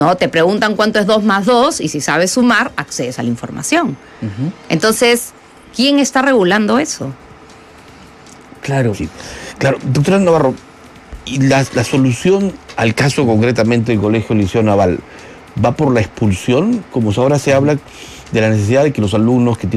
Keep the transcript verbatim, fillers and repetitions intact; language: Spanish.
¿no? Te preguntan cuánto es dos más dos y si sabes sumar, accedes a la información. Uh-huh. Entonces, ¿quién está regulando eso? Claro, sí. Claro, doctora Navarro, ¿y la, la solución al caso concretamente del Colegio Liceo Naval va por la expulsión? Como ahora se habla de la necesidad de que los alumnos que tienen